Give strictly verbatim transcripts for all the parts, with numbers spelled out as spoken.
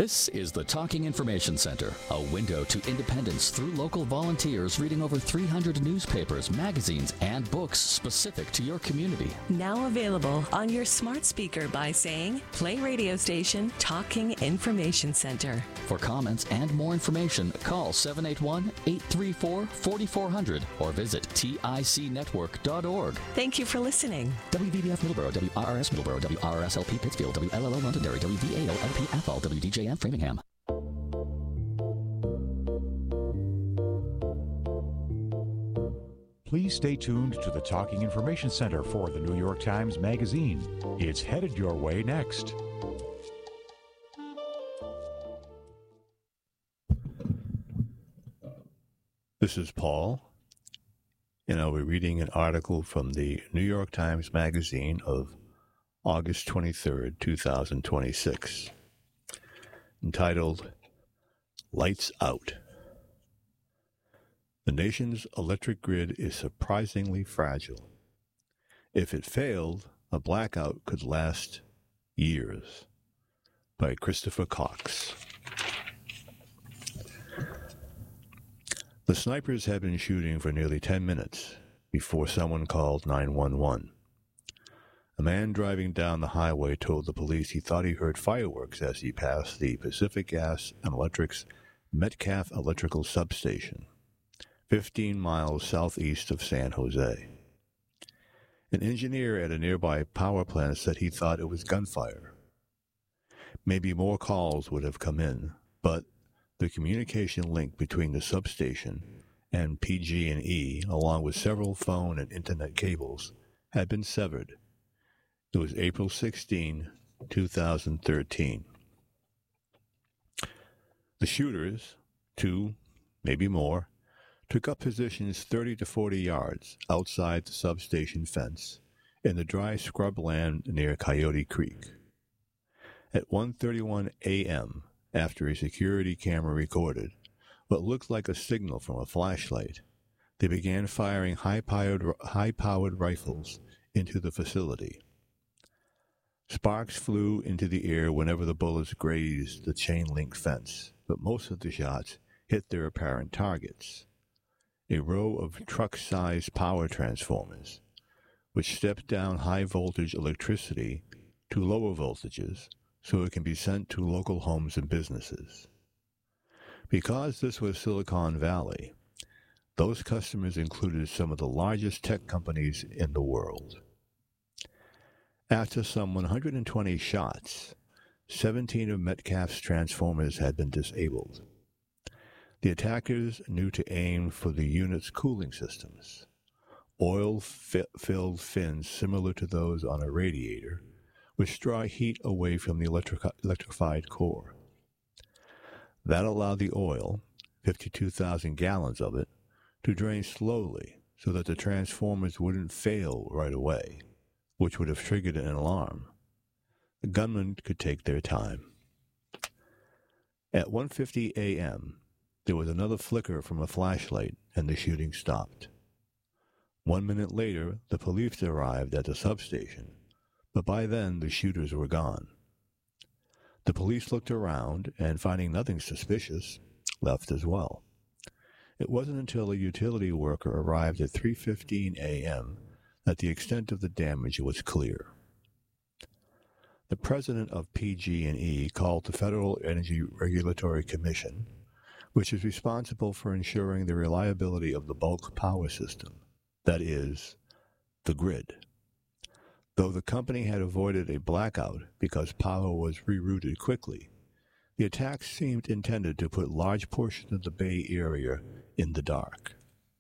This is the Talking Information Center, a window to independence through local volunteers reading over three hundred newspapers, magazines, and books specific to your community. Now available on your smart speaker by saying, play radio station Talking Information Center. For comments and more information, call seven eight one, eight three four, four four zero zero or visit tic network dot org. Thank you for listening. W V B F Middleborough, W R R S Middleborough, W R R S L P Pittsfield, W L L O Londonderry, W V A O L P Athol, W D J M Framingham. Please stay tuned to the Talking Information Center for the New York Times Magazine. It's headed your way next. This is Paul, and I'll be reading an article from the New York Times Magazine of August twenty-third, two thousand twenty-six, entitled, Lights Out. The nation's electric grid is surprisingly fragile. If it failed, a blackout could last years. By Christopher Cox. The snipers had been shooting for nearly ten minutes before someone called nine one one. A man driving down the highway told the police he thought he heard fireworks as he passed the Pacific Gas and Electric's Metcalf Electrical Substation, fifteen miles southeast of San Jose. An engineer at a nearby power plant said he thought it was gunfire. Maybe more calls would have come in, but the communication link between the substation and P G and E, along with several phone and internet cables, had been severed. It was April sixteenth, two thousand thirteen. The shooters, two, maybe more, took up positions thirty to forty yards outside the substation fence in the dry scrubland near Coyote Creek. At one thirty-one a.m., after a security camera recorded what looked like a signal from a flashlight, they began firing high-powered, high-powered rifles into the facility. Sparks flew into the air whenever the bullets grazed the chain-link fence, but most of the shots hit their apparent targets, a row of truck-sized power transformers, which stepped down high-voltage electricity to lower voltages so it can be sent to local homes and businesses. Because this was Silicon Valley, those customers included some of the largest tech companies in the world. After some one hundred twenty shots, seventeen of Metcalf's transformers had been disabled. The attackers knew to aim for the unit's cooling systems, oil-filled fins similar to those on a radiator, which draw heat away from the electric- electrified core. That allowed the oil, fifty-two thousand gallons of it, to drain slowly so that the transformers wouldn't fail right away, which would have triggered an alarm. The gunmen could take their time. At one fifty a.m., there was another flicker from a flashlight, and the shooting stopped. One minute later, the police arrived at the substation, but by then the shooters were gone. The police looked around, and finding nothing suspicious, left as well. It wasn't until a utility worker arrived at three fifteen a.m. that the extent of the damage was clear. The president of P G and E called the Federal Energy Regulatory Commission, which is responsible for ensuring the reliability of the bulk power system, that is, the grid. Though the company had avoided a blackout because power was rerouted quickly, the attacks seemed intended to put large portions of the Bay Area in the dark.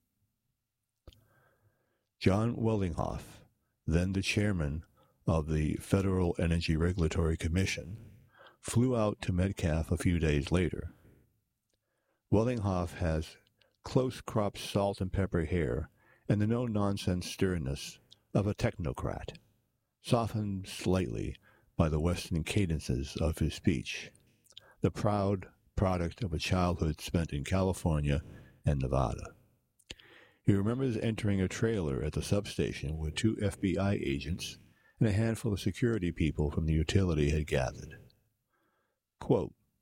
John Wellinghoff, then the chairman of the Federal Energy Regulatory Commission, flew out to Metcalf a few days later. Wellinghoff has close-cropped salt and pepper hair and the no-nonsense sternness of a technocrat, softened slightly by the Western cadences of his speech, the proud product of a childhood spent in California and Nevada. He remembers entering a trailer at the substation where two F B I agents and a handful of security people from the utility had gathered. Quote,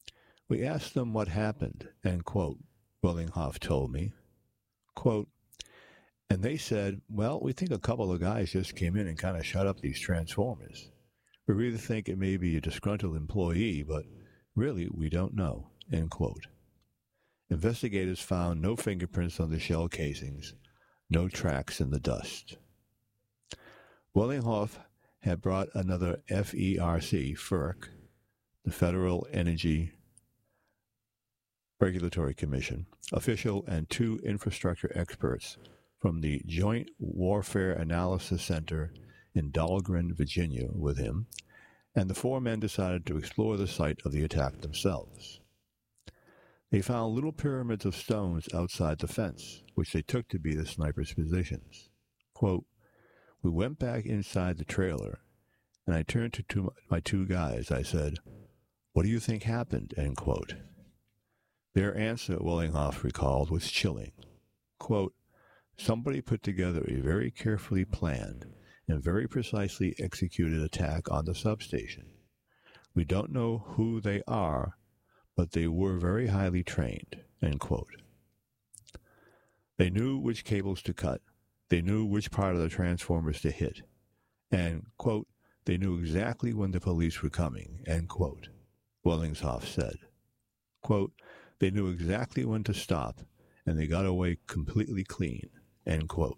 We asked them what happened, end quote, Wellinghoff told me. Quote, and they said, well, we think a couple of guys just came in and kind of shut up these transformers. We really think it may be a disgruntled employee, but really we don't know, end quote. Investigators found no fingerprints on the shell casings, no tracks in the dust. Wellinghoff had brought another F E R C, F E R C, the Federal Energy Regulatory Commission, official and two infrastructure experts from the Joint Warfare Analysis Center in Dahlgren, Virginia, with him, and the four men decided to explore the site of the attack themselves. They found little pyramids of stones outside the fence, which they took to be the snipers' positions. Quote, we went back inside the trailer, and I turned to two, my two guys. I said, what do you think happened? End quote. Their answer, Wellinghoff recalled, was chilling. Quote, somebody put together a very carefully planned and very precisely executed attack on the substation. We don't know who they are, but they were very highly trained, end quote. They knew which cables to cut. They knew which part of the transformers to hit. And, quote, they knew exactly when the police were coming, end quote, Wellinghoff said. Quote, they knew exactly when to stop, and they got away completely clean, end quote.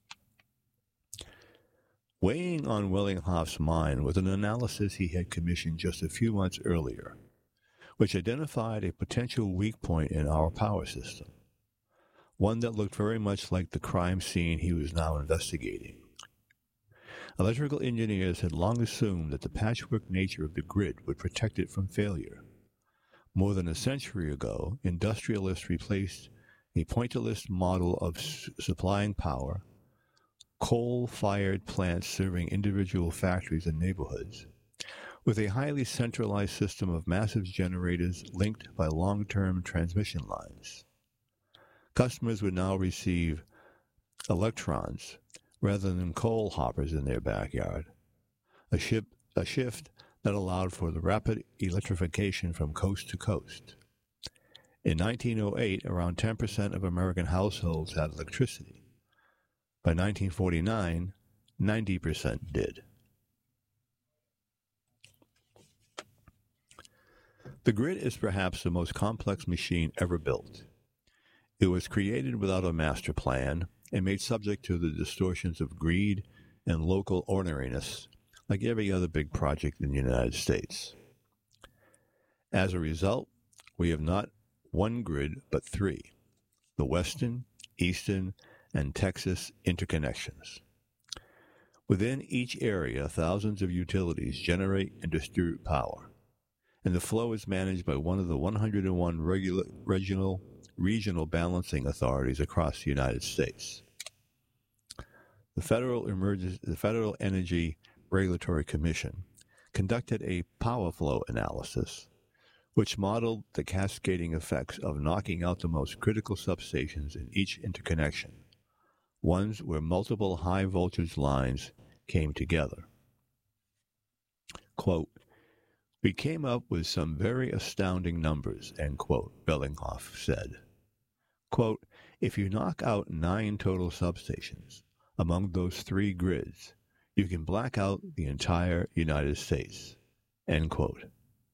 Weighing on Wellinghoff's mind was an analysis he had commissioned just a few months earlier, which identified a potential weak point in our power system, one that looked very much like the crime scene he was now investigating. Electrical engineers had long assumed that the patchwork nature of the grid would protect it from failure. More than a century ago, industrialists replaced a pointillist model of s- supplying power, coal-fired plants serving individual factories and neighborhoods, with a highly centralized system of massive generators linked by long-term transmission lines. Customers would now receive electrons rather than coal hoppers in their backyard, a, ship, a shift that allowed for the rapid electrification from coast to coast. In nineteen oh eight, around ten percent of American households had electricity. By nineteen forty-nine, ninety percent did. The grid is perhaps the most complex machine ever built. It was created without a master plan and made subject to the distortions of greed and local orneriness, like every other big project in the United States. As a result, we have not one grid but three, the Western, Eastern, and Texas interconnections. Within each area, thousands of utilities generate and distribute power, and the flow is managed by one of the one hundred one regular, regional, regional balancing authorities across the United States. The Federal, Emergency, the Federal Energy Regulatory Commission conducted a power flow analysis which modeled the cascading effects of knocking out the most critical substations in each interconnection, ones where multiple high-voltage lines came together. Quote, we came up with some very astounding numbers, end quote, Wellinghoff said. Quote, if you knock out nine total substations among those three grids, you can black out the entire United States, end quote.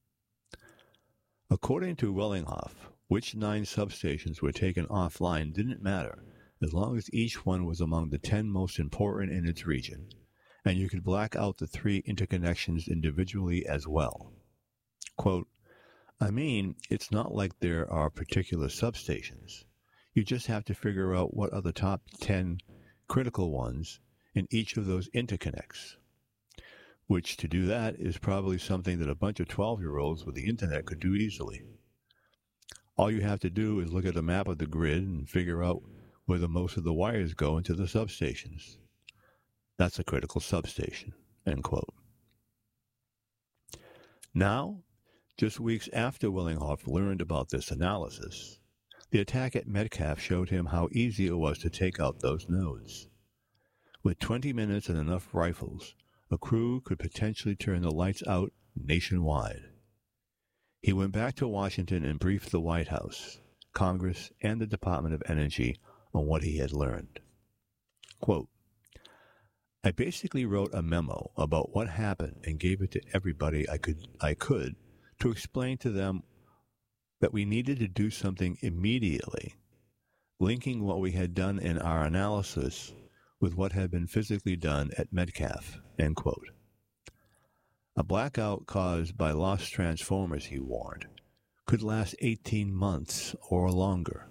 According to Wellinghoff, which nine substations were taken offline didn't matter as long as each one was among the ten most important in its region, and you could black out the three interconnections individually as well. Quote, I mean, it's not like there are particular substations. You just have to figure out what are the top ten critical ones in each of those interconnects, which to do that is probably something that a bunch of twelve-year-olds with the internet could do easily. All you have to do is look at a map of the grid and figure out where the most of the wires go into the substations. That's a critical substation, end quote. Now, just weeks after Wellinghoff learned about this analysis, the attack at Metcalf showed him how easy it was to take out those nodes. With twenty minutes and enough rifles, a crew could potentially turn the lights out nationwide. He went back to Washington and briefed the White House, Congress, and the Department of Energy on what he had learned. Quote, I basically wrote a memo about what happened and gave it to everybody I could I could to explain to them that we needed to do something immediately, linking what we had done in our analysis with what had been physically done at Metcalfe, end quote. A blackout caused by lost transformers, he warned, could last eighteen months or longer.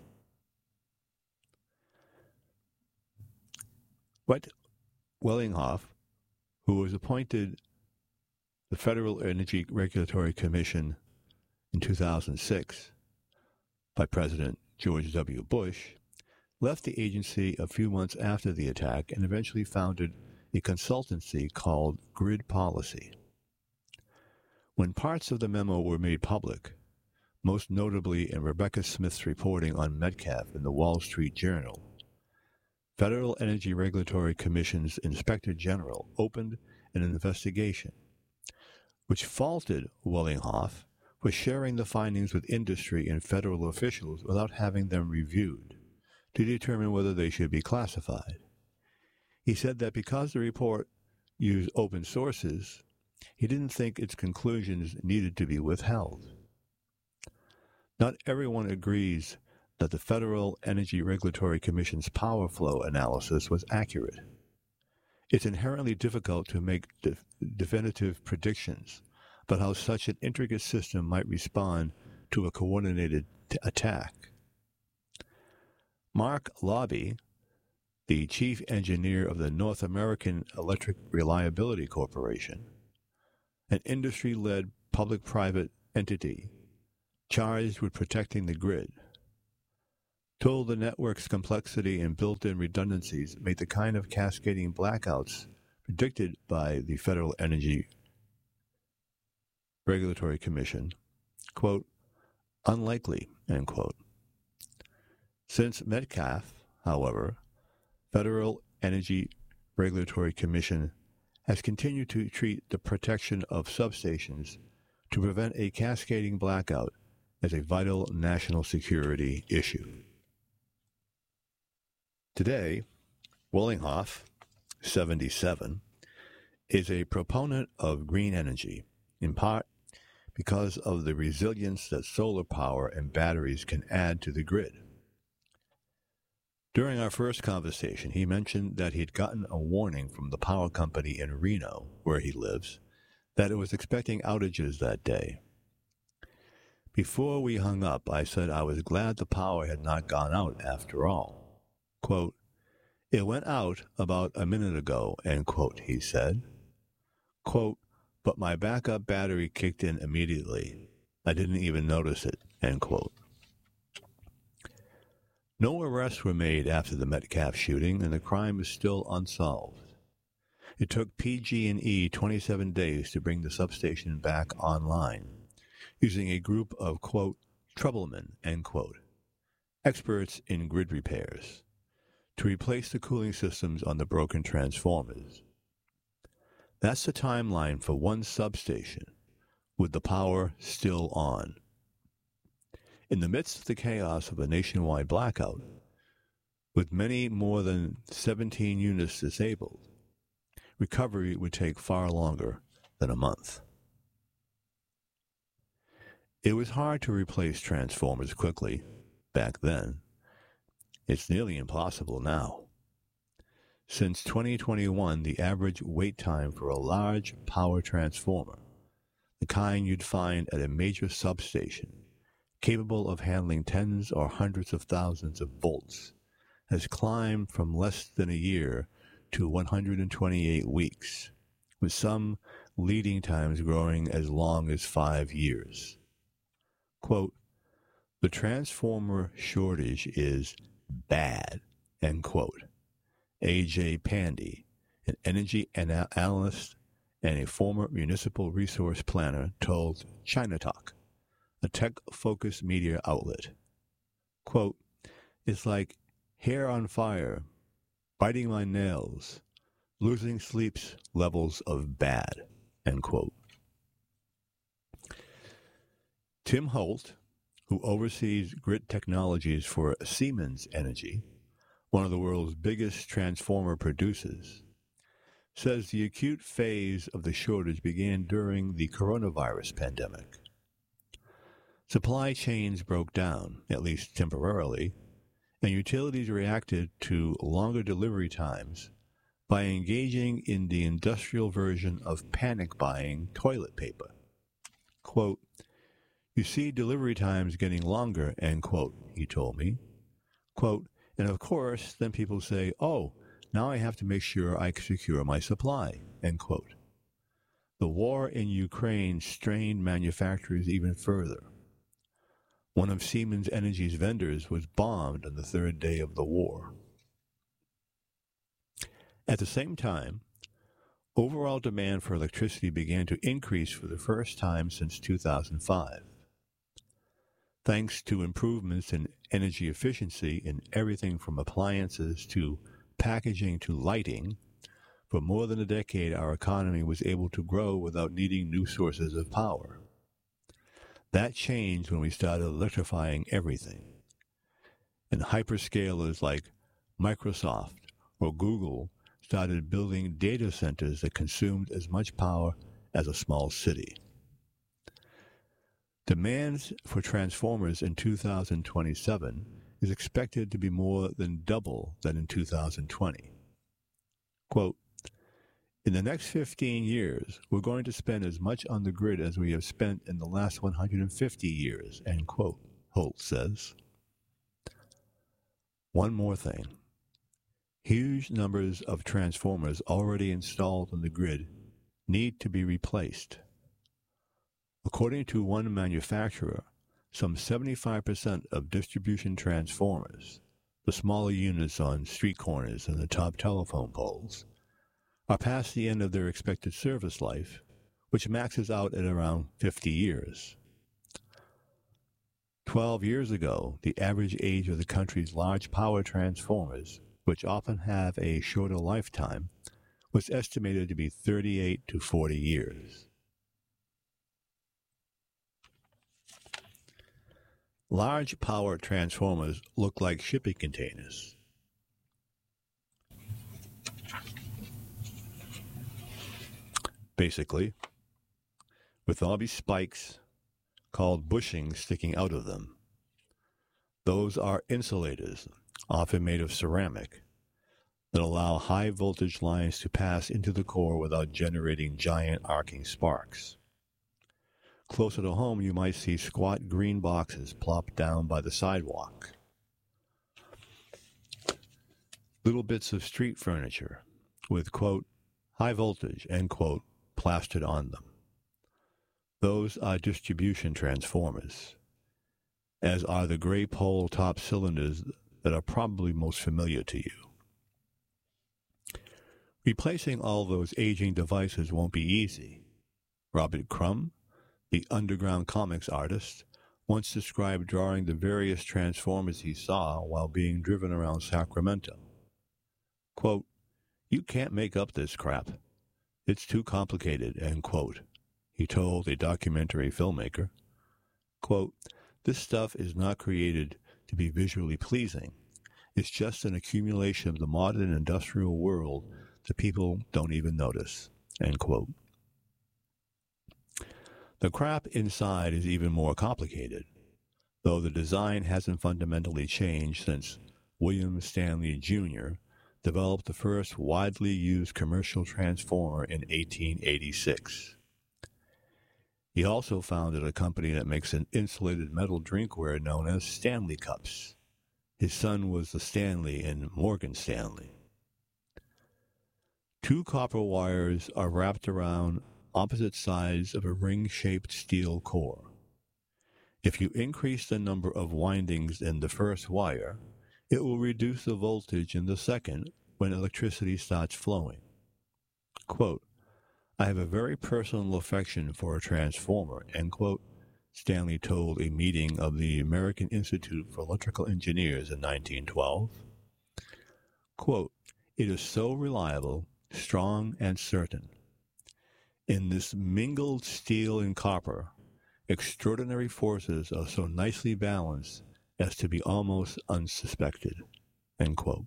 But Wellinghoff, who was appointed the Federal Energy Regulatory Commission in two thousand six by President George W. Bush, left the agency a few months after the attack and eventually founded a consultancy called Grid Policy. When parts of the memo were made public, most notably in Rebecca Smith's reporting on Metcalfe in the Wall Street Journal, Federal Energy Regulatory Commission's Inspector General opened an investigation, which faulted Wellinghoff for sharing the findings with industry and federal officials without having them reviewed to determine whether they should be classified. He said that because the report used open sources, he didn't think its conclusions needed to be withheld. Not everyone agrees that the Federal Energy Regulatory Commission's power flow analysis was accurate. It's inherently difficult to make def- definitive predictions about how such an intricate system might respond to a coordinated t- attack. Mark Lobby, the chief engineer of the North American Electric Reliability Corporation, an industry-led public-private entity charged with protecting the grid, told the network's complexity and built-in redundancies made the kind of cascading blackouts predicted by the Federal Energy Regulatory Commission, quote, unlikely, end quote. Since Metcalfe, however, Federal Energy Regulatory Commission has continued to treat the protection of substations to prevent a cascading blackout as a vital national security issue. Today, Wellinghoff, seventy-seven, is a proponent of green energy, in part because of the resilience that solar power and batteries can add to the grid. During our first conversation, he mentioned that he'd gotten a warning from the power company in Reno, where he lives, that it was expecting outages that day. Before we hung up, I said I was glad the power had not gone out after all. Quote, it went out about a minute ago, end quote, he said. Quote, but my backup battery kicked in immediately. I didn't even notice it, end quote. No arrests were made after the Metcalfe shooting, and the crime is still unsolved. It took P G and E twenty-seven days to bring the substation back online, using a group of, quote, troublemen, end quote, experts in grid repairs, to replace the cooling systems on the broken transformers. That's the timeline for one substation, with the power still on. In the midst of the chaos of a nationwide blackout, with many more than seventeen units disabled, recovery would take far longer than a month. It was hard to replace transformers quickly back then. It's nearly impossible now. Since twenty twenty-one, the average wait time for a large power transformer, the kind you'd find at a major substation, capable of handling tens or hundreds of thousands of volts, has climbed from less than a year to one hundred twenty-eight weeks, with some leading times growing as long as five years. Quote, the transformer shortage is bad, end quote. A J Pandy, an energy analyst and a former municipal resource planner, told China Talk, a tech-focused media outlet. Quote, it's like hair on fire, biting my nails, losing sleep's levels of bad, end quote. Tim Holt, who oversees grid technologies for Siemens Energy, one of the world's biggest transformer producers, says the acute phase of the shortage began during the coronavirus pandemic. Supply chains broke down, at least temporarily, and utilities reacted to longer delivery times by engaging in the industrial version of panic buying toilet paper. Quote, "You see delivery times getting longer," end quote, he told me. Quote, "And of course, then people say, oh, now I have to make sure I secure my supply," end quote. The war in Ukraine strained manufacturers even further. One of Siemens Energy's vendors was bombed on the third day of the war. At the same time, overall demand for electricity began to increase for the first time since two thousand five. Thanks to improvements in energy efficiency in everything from appliances to packaging to lighting, for more than a decade our economy was able to grow without needing new sources of power. That changed when we started electrifying everything. And hyperscalers like Microsoft or Google started building data centers that consumed as much power as a small city. Demand for transformers in two thousand twenty-seven is expected to be more than double that in two thousand twenty. Quote, "In the next fifteen years, we're going to spend as much on the grid as we have spent in the last one hundred fifty years, end quote, Holt says. One more thing. Huge numbers of transformers already installed on the grid need to be replaced. According to one manufacturer, some seventy-five percent of distribution transformers, the smaller units on street corners and the top telephone poles, are past the end of their expected service life, which maxes out at around fifty years. Twelve years ago, the average age of the country's large power transformers, which often have a shorter lifetime, was estimated to be thirty-eight to forty years. Large power transformers look like shipping containers. Basically, with all these spikes called bushings sticking out of them. Those are insulators, often made of ceramic, that allow high voltage lines to pass into the core without generating giant arcing sparks. Closer to home, you might see squat green boxes plopped down by the sidewalk. Little bits of street furniture with, quote, high voltage, end quote, plastered on them. Those are distribution transformers, as are the gray pole top cylinders that are probably most familiar to you. Replacing all those aging devices won't be easy. Robert Crumb, the underground comics artist, once described drawing the various transformers he saw while being driven around Sacramento. Quote, "You can't make up this crap. It's too complicated," end quote, he told a documentary filmmaker. Quote, "This stuff is not created to be visually pleasing. It's just an accumulation of the modern industrial world that people don't even notice," end quote. The crap inside is even more complicated, though the design hasn't fundamentally changed since William Stanley Junior developed the first widely used commercial transformer in eighteen eighty-six. He also founded a company that makes an insulated metal drinkware known as Stanley Cups. His son was the Stanley in Morgan Stanley. Two copper wires are wrapped around opposite sides of a ring-shaped steel core. If you increase the number of windings in the first wire, it will reduce the voltage in the second when electricity starts flowing. Quote, "I have a very personal affection for a transformer," end quote, Stanley told a meeting of the American Institute for Electrical Engineers in nineteen twelve. Quote, "It is so reliable, strong, and certain. In this mingled steel and copper, extraordinary forces are so nicely balanced as to be almost unsuspected, end quote.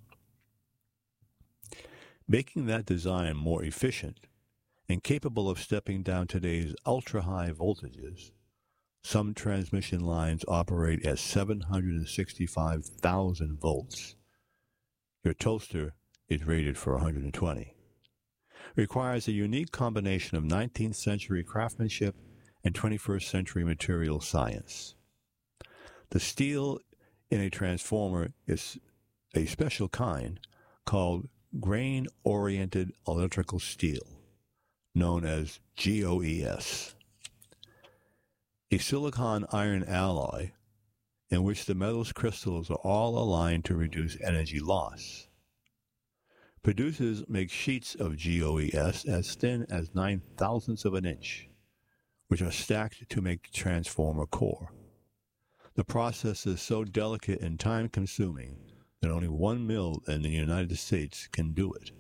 Making that design more efficient and capable of stepping down today's ultra-high voltages, some transmission lines operate at seven hundred sixty-five thousand volts. Your toaster is rated for one hundred twenty. Requires a unique combination of nineteenth century craftsmanship and twenty-first century material science. The steel in a transformer is a special kind called grain-oriented electrical steel, known as G O E S. A silicon iron alloy in which the metal's crystals are all aligned to reduce energy loss. Producers make sheets of G O E S as thin as nine thousandths of an inch, which are stacked to make the transformer core. The process is so delicate and time-consuming that only one mill in the United States can do it.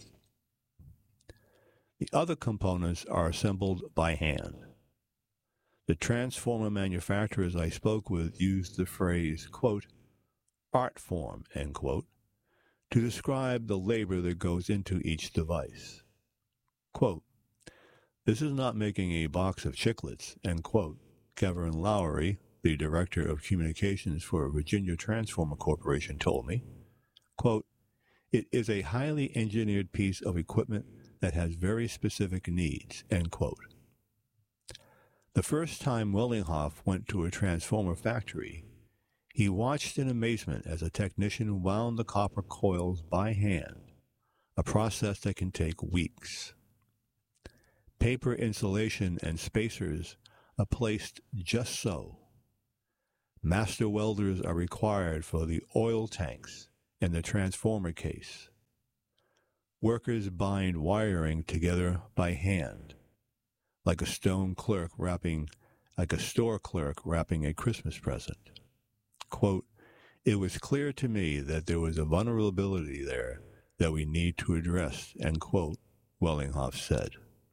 The other components are assembled by hand. The transformer manufacturers I spoke with used the phrase, quote, art form, end quote, to describe the labor that goes into each device. Quote, this is not making a box of chiclets, end quote, Kevin Lowry, the director of communications for Virginia Transformer Corporation, told me. Quote, it is a highly engineered piece of equipment that has very specific needs, end quote. The first time Wellinghoff went to a transformer factory, he watched in amazement as a technician wound the copper coils by hand, a process that can take weeks. Paper insulation and spacers are placed just so. Master welders are required for the oil tanks and the transformer case. Workers bind wiring together by hand, like a stone clerk wrapping, like a store clerk wrapping a Christmas present. Quote, it was clear to me that there was a vulnerability there that we need to address, end quote, Wellinghoff said.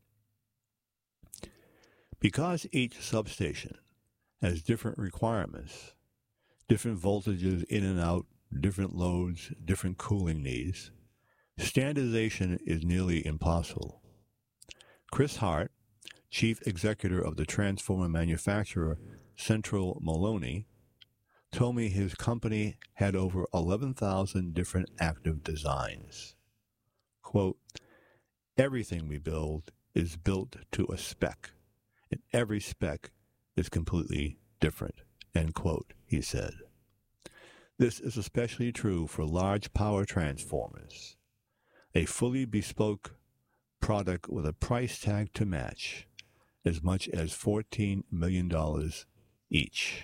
Because each substation has different requirements, different voltages in and out, different loads, different cooling needs, standardization is nearly impossible. Chris Hart, chief executive of the transformer manufacturer Central Maloney, told me his company had over eleven thousand different active designs. Quote, everything we build is built to a spec, and every spec is completely different, end quote, he said. This is especially true for large power transformers. A fully bespoke product with a price tag to match, as much as fourteen million dollars each.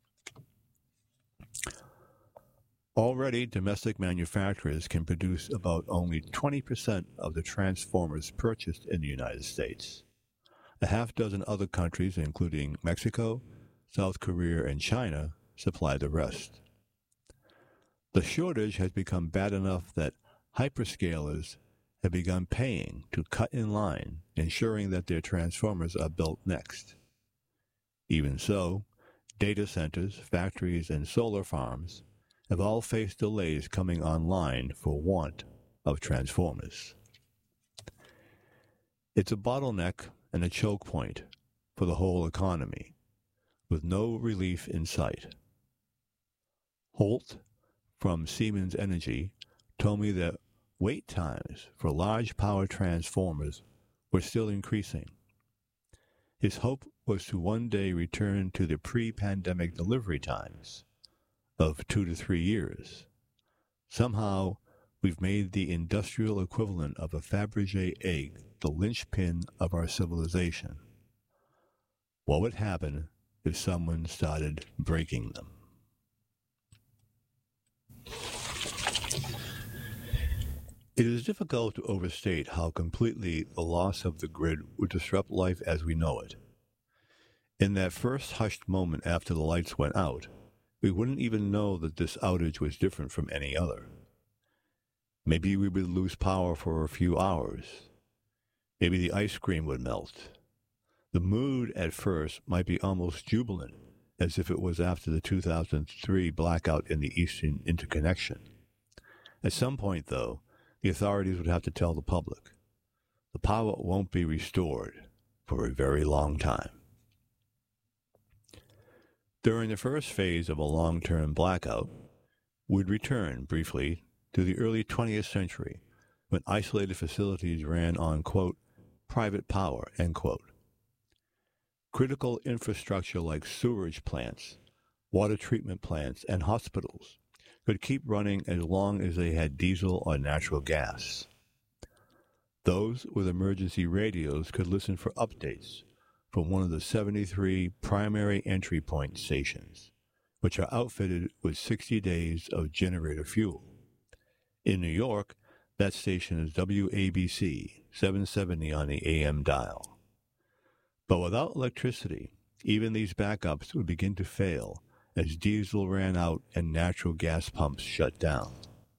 Already, domestic manufacturers can produce about only twenty percent of the transformers purchased in the United States. A half dozen other countries, including Mexico, South Korea, and China, supply the rest. The shortage has become bad enough that hyperscalers have begun paying to cut in line, ensuring that their transformers are built next. Even so, data centers, factories, and solar farms have all faced delays coming online for want of transformers. It's a bottleneck and a choke point for the whole economy, with no relief in sight. Holt from Siemens Energy told me that wait times for large power transformers were still increasing. His hope was to one day return to the pre-pandemic delivery times of two to three years. Somehow, we've made the industrial equivalent of a Fabergé egg the linchpin of our civilization. What would happen if someone started breaking them? It is difficult to overstate how completely the loss of the grid would disrupt life as we know it. In that first hushed moment after the lights went out, we wouldn't even know that this outage was different from any other. Maybe we would lose power for a few hours. Maybe the ice cream would melt. The mood at first might be almost jubilant, as if it was after the two thousand three blackout in the Eastern Interconnection. At some point, though, the authorities would have to tell the public, the power won't be restored for a very long time. During the first phase of a long-term blackout, we'd return briefly to the early twentieth century, when isolated facilities ran on, quote, private power, end quote. Critical infrastructure like sewerage plants, water treatment plants, and hospitals could keep running as long as they had diesel or natural gas. Those with emergency radios could listen for updates from one of the seventy-three primary entry point stations, which are outfitted with sixty days of generator fuel. In New York, that station is W A B C, seven seventy on the A M dial. But without electricity, even these backups would begin to fail as diesel ran out and natural gas pumps shut down.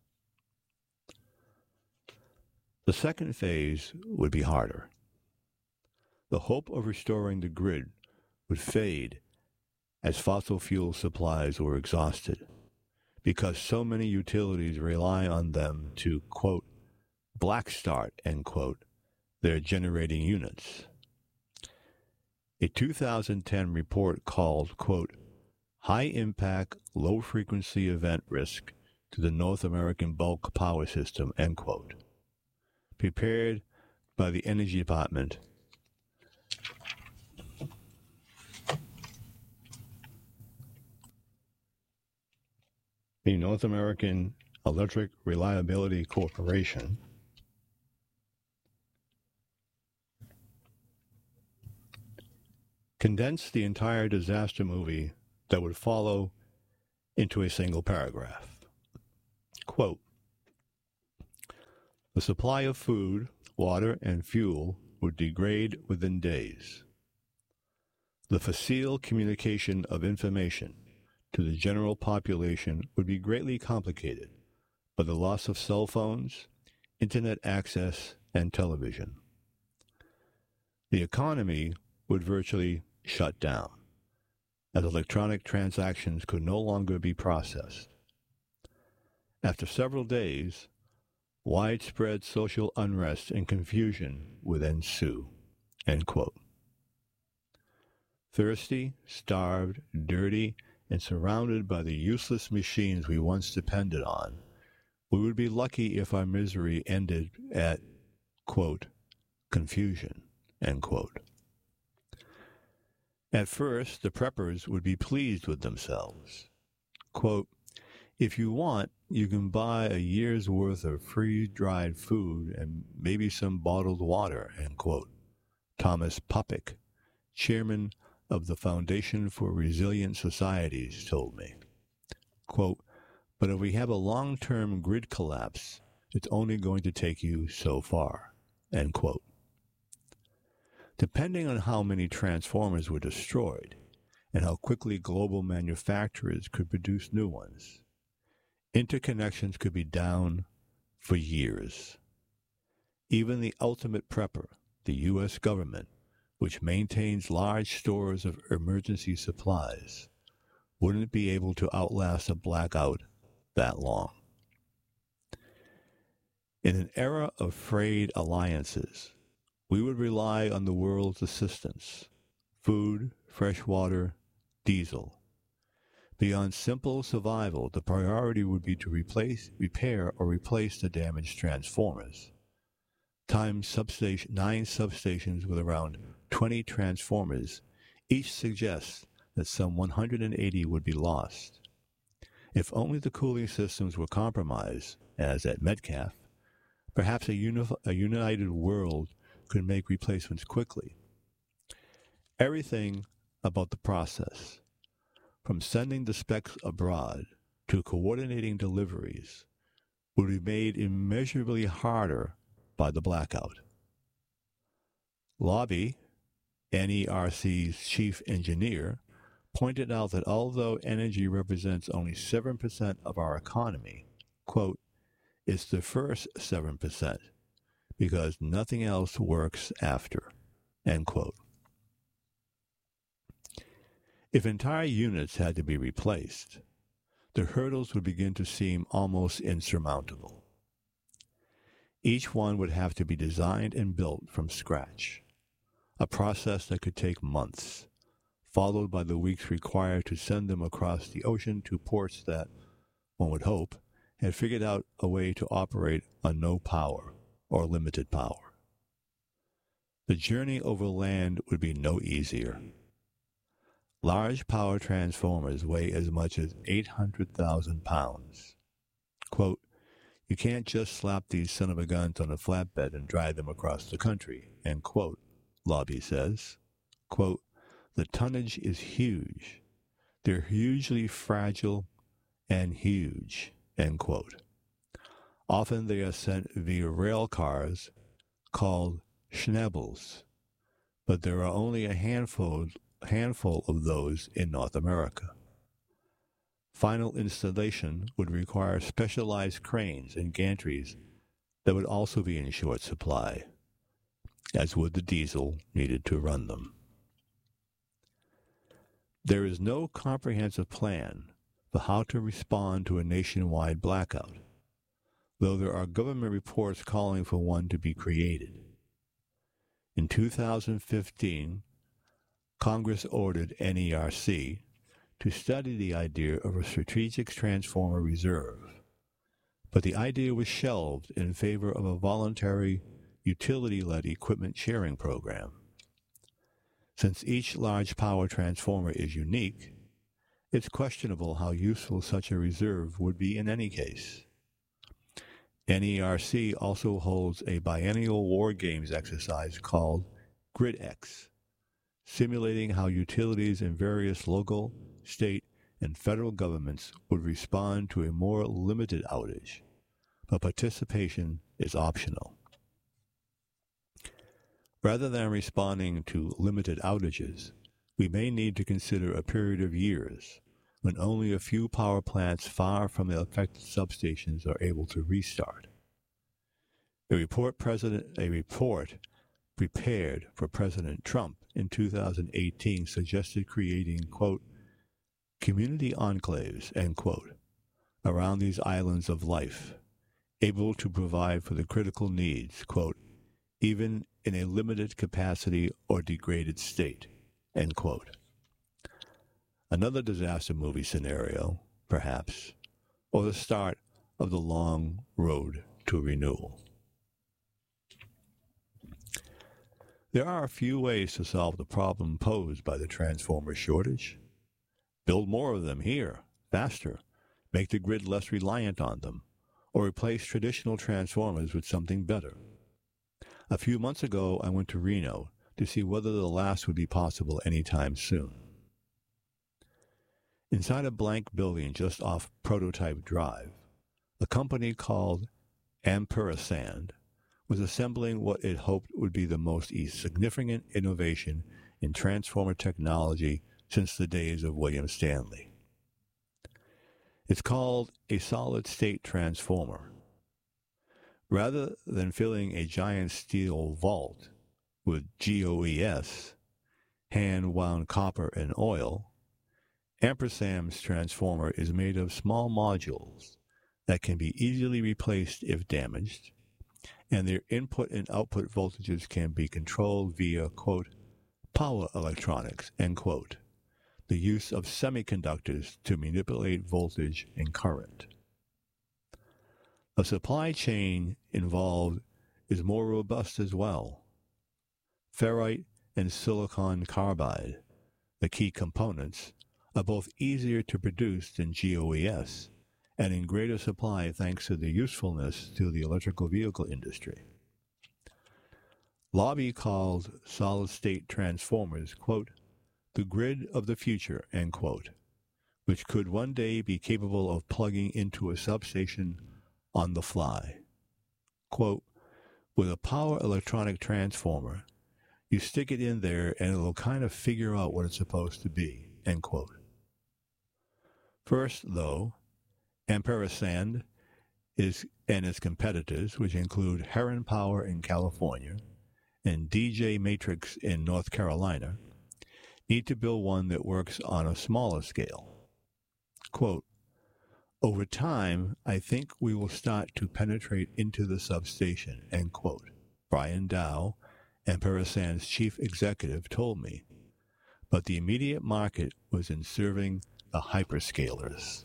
The second phase would be harder. The hope of restoring the grid would fade as fossil fuel supplies were exhausted, because so many utilities rely on them to, quote, black start, end quote, their generating units. A two thousand ten report called, quote, high impact, low frequency event risk to the North American bulk power system, end quote, prepared by the Energy Department, the North American Electric Reliability Corporation, condensed the entire disaster movie that would follow into a single paragraph. Quote, the supply of food, water, and fuel would degrade within days. The facile communication of information to the general population would be greatly complicated by the loss of cell phones, internet access, and television. The economy would virtually shut down, as electronic transactions could no longer be processed. After several days, widespread social unrest and confusion would ensue, end quote. Thirsty, starved, dirty, and surrounded by the useless machines we once depended on, we would be lucky if our misery ended at, quote, confusion, end quote. At first, the preppers would be pleased with themselves. Quote, if you want, you can buy a year's worth of freeze-dried food and maybe some bottled water, end quote. Thomas Popik, chairman of the Foundation for Resilient Societies, told me. Quote, but if we have a long-term grid collapse, it's only going to take you so far, end quote. Depending on how many transformers were destroyed and how quickly global manufacturers could produce new ones, interconnections could be down for years. Even the ultimate prepper, the U S government, which maintains large stores of emergency supplies, wouldn't be able to outlast a blackout that long. In an era of frayed alliances, we would rely on the world's assistance: food, fresh water, diesel. Beyond simple survival, the priority would be to replace, repair, or replace the damaged transformers. Times substation, nine substations with around twenty transformers each suggests that some one hundred eighty would be lost. If only the cooling systems were compromised, as at Metcalf, perhaps a, uni- a united world could make replacements quickly. Everything about the process, from sending the specs abroad to coordinating deliveries, would be made immeasurably harder by the blackout. Lobby, N E R C's chief engineer, pointed out that although energy represents only seven percent of our economy, quote, it's the first seven percent, because nothing else works after, end quote. If entire units had to be replaced, the hurdles would begin to seem almost insurmountable. Each one would have to be designed and built from scratch, a process that could take months, followed by the weeks required to send them across the ocean to ports that, one would hope, had figured out a way to operate on no power or limited power. The journey over land would be no easier. Large power transformers weigh as much as eight hundred thousand pounds. Quote, "You can't just slap these son-of-a-guns on a flatbed and drive them across the country," end quote, Lobby says. Quote, "The tonnage is huge. They're hugely fragile and huge," end quote. Often they are sent via rail cars called Schnebels, but there are only a handful, handful of those in North America. Final installation would require specialized cranes and gantries that would also be in short supply, as would the diesel needed to run them. There is no comprehensive plan for how to respond to a nationwide blackout, though there are government reports calling for one to be created. In two thousand fifteen, Congress ordered N E R C to study the idea of a strategic transformer reserve, but the idea was shelved in favor of a voluntary utility-led equipment sharing program. Since each large power transformer is unique, it's questionable how useful such a reserve would be in any case. N E R C also holds a biennial war games exercise called GridX, simulating how utilities in various local, state, and federal governments would respond to a more limited outage, but participation is optional. Rather than responding to limited outages, we may need to consider a period of years when only a few power plants far from the affected substations are able to restart. A report, President, a report prepared for President Trump in two thousand eighteen suggested creating, quote, "community enclaves," end quote, around these islands of life, able to provide for the critical needs, quote, even in a limited capacity or degraded state, end quote. Another disaster movie scenario, perhaps, or the start of the long road to renewal. There are a few ways to solve the problem posed by the transformer shortage. Build more of them here, faster, make the grid less reliant on them, or replace traditional transformers with something better. A few months ago, I went to Reno to see whether the last would be possible anytime soon. Inside a blank building just off Prototype Drive, a company called Ampersand was assembling what it hoped would be the most significant innovation in transformer technology since the days of William Stanley. It's called a solid-state transformer. Rather than filling a giant steel vault with G O E S, hand-wound copper and oil, Ampersand's transformer is made of small modules that can be easily replaced if damaged, and their input and output voltages can be controlled via, quote, power electronics, end quote, the use of semiconductors to manipulate voltage and current. The supply chain involved is more robust as well. Ferrite and silicon carbide, the key components, are both easier to produce than G O E S, and in greater supply thanks to their usefulness to the electrical vehicle industry. Lobby called solid-state transformers, quote, the grid of the future, end quote, which could one day be capable of plugging into a substation on the fly. Quote, with a power electronic transformer, you stick it in there and it'll kind of figure out what it's supposed to be, end quote. First, though, Ampersand is, and its competitors, which include Heron Power in California and D J Matrix in North Carolina, need to build one that works on a smaller scale. Quote, over time, I think we will start to penetrate into the substation, end quote. Brian Dow, Ampersand's chief executive, told me. But the immediate market was in serving the hyperscalers.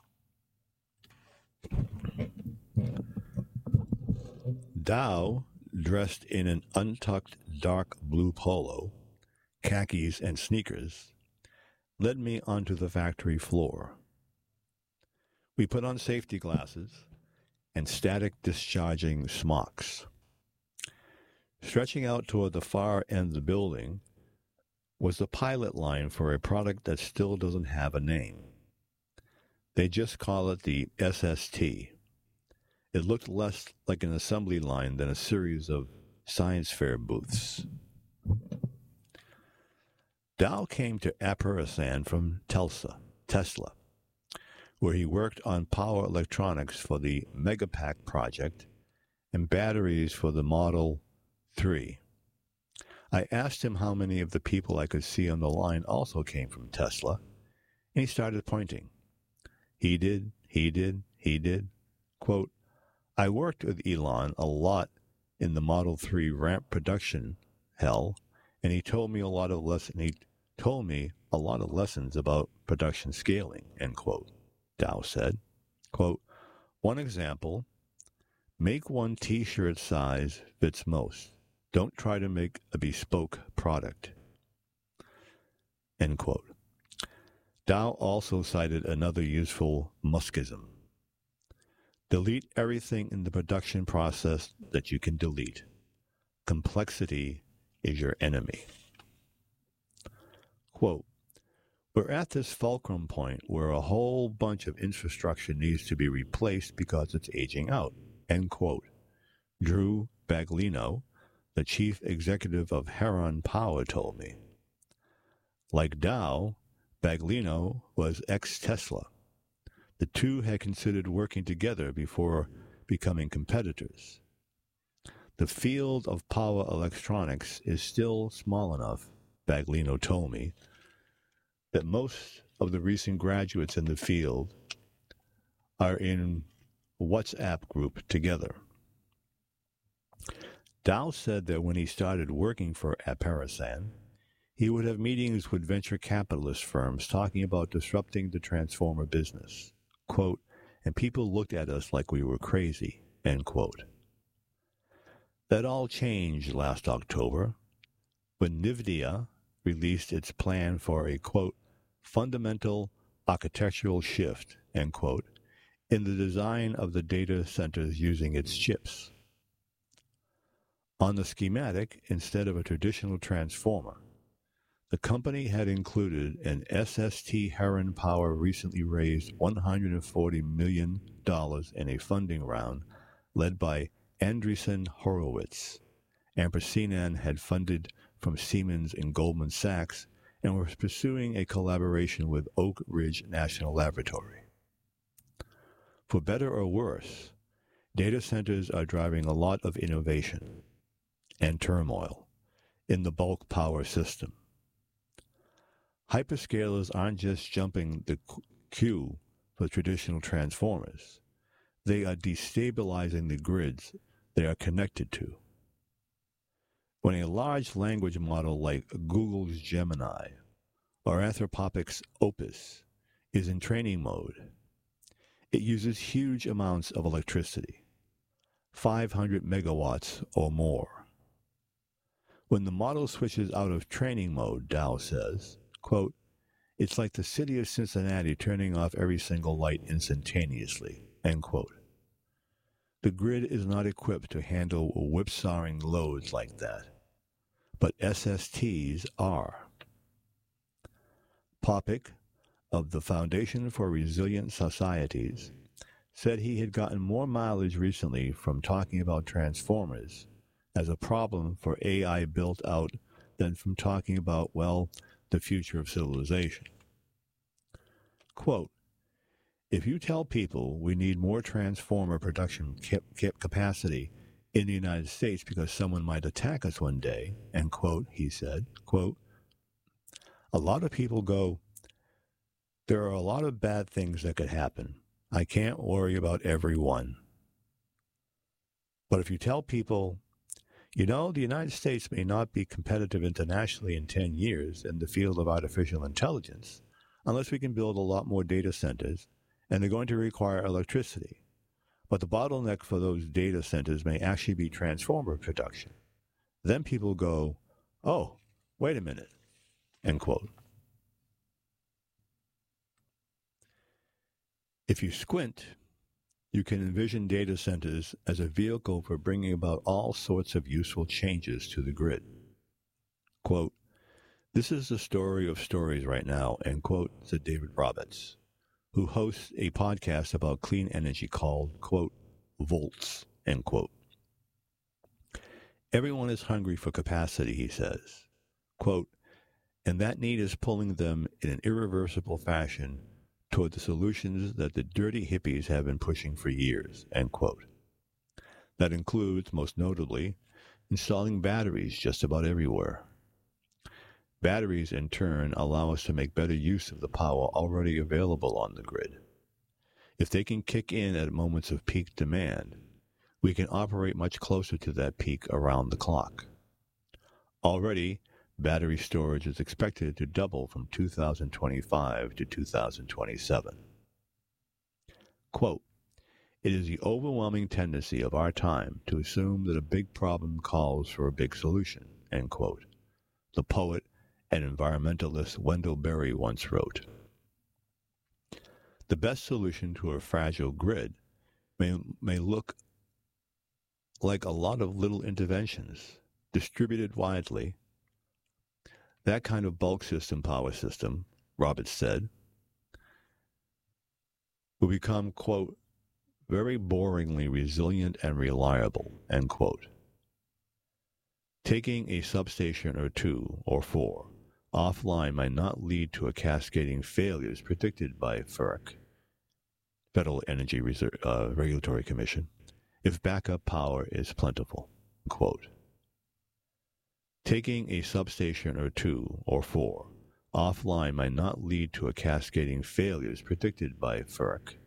Dow, dressed in an untucked dark blue polo, khakis, and sneakers, led me onto the factory floor. We put on safety glasses and static discharging smocks. Stretching out toward the far end of the building was the pilot line for a product that still doesn't have a name. They just call it the S S T. It looked less like an assembly line than a series of science fair booths. Dow came to Ampersand from Telsa, Tesla, where he worked on power electronics for the Megapack project and batteries for the Model three. I asked him how many of the people I could see on the line also came from Tesla, and he started pointing. He did, he did, he did. Quote, I worked with Elon a lot in the Model three ramp production hell, and he told me a lot of lessons. He told me a lot of lessons about production scaling, end quote. Dow said, quote, one example, make one T-shirt size fits most. Don't try to make a bespoke product, end quote. Dow also cited another useful Muskism. Delete everything in the production process that you can delete. Complexity is your enemy. Quote, we're at this fulcrum point where a whole bunch of infrastructure needs to be replaced because it's aging out, end quote. Drew Baglino, the chief executive of Heron Power, told me. Like Dow, Baglino was ex-Tesla. The two had considered working together before becoming competitors. The field of power electronics is still small enough, Baglino told me, that most of the recent graduates in the field are in WhatsApp group together. Dow said that when he started working for Ampersand, he would have meetings with venture capitalist firms talking about disrupting the transformer business. Quote, and people looked at us like we were crazy, end quote. That all changed last October when NVIDIA released its plan for a, quote, fundamental architectural shift, end quote, in the design of the data centers using its chips. On the schematic, instead of a traditional transformer, the company had included an S S T Heron Power recently raised one hundred forty million dollars in a funding round led by Andreessen Horowitz. Ampersand had funded from Siemens and Goldman Sachs and was pursuing a collaboration with Oak Ridge National Laboratory. For better or worse, data centers are driving a lot of innovation and turmoil in the bulk power system. Hyperscalers aren't just jumping the queue for traditional transformers. They are destabilizing the grids they are connected to. When a large language model like Google's Gemini or Anthropic's Opus is in training mode, it uses huge amounts of electricity, five hundred megawatts or more. When the model switches out of training mode, Dow says, quote, it's like the city of Cincinnati turning off every single light instantaneously, end quote. The grid is not equipped to handle whipsawing loads like that, but S S Ts are. Popik, of the Foundation for Resilient Societies, said he had gotten more mileage recently from talking about transformers as a problem for A I built out than from talking about, well, the future of civilization. Quote, if you tell people we need more transformer production cap- cap- capacity in the United States because someone might attack us one day, end quote, he said, quote, A lot of people go, there are a lot of bad things that could happen. I can't worry about every one. But if you tell people, you know, the United States may not be competitive internationally in ten years in the field of artificial intelligence unless we can build a lot more data centers, and they're going to require electricity. But the bottleneck for those data centers may actually be transformer production. Then people go, oh, wait a minute, end quote. If you squint, you can envision data centers as a vehicle for bringing about all sorts of useful changes to the grid. Quote, this is the story of stories right now, end quote, said David Roberts, who hosts a podcast about clean energy called, quote, Volts, end quote. Everyone is hungry for capacity, he says, quote, and that need is pulling them in an irreversible fashion toward the solutions that the dirty hippies have been pushing for years, end quote. That includes, most notably, installing batteries just about everywhere. Batteries, in turn, allow us to make better use of the power already available on the grid. If they can kick in at moments of peak demand, we can operate much closer to that peak around the clock. Already, battery storage is expected to double from two thousand twenty-five to two thousand twenty-seven. Quote, it is the overwhelming tendency of our time to assume that a big problem calls for a big solution, end quote. The poet and environmentalist Wendell Berry once wrote. The best solution to a fragile grid may, may look like a lot of little interventions distributed widely. That kind of bulk system power system, Roberts said, will become, quote, very boringly resilient and reliable, end quote. Taking a substation or two or four offline might not lead to a cascading failures predicted by FERC, Federal Energy Reserve, uh, Regulatory Commission, if backup power is plentiful, quote. Taking a substation or two or four offline might not lead to a cascading failures predicted by FERC,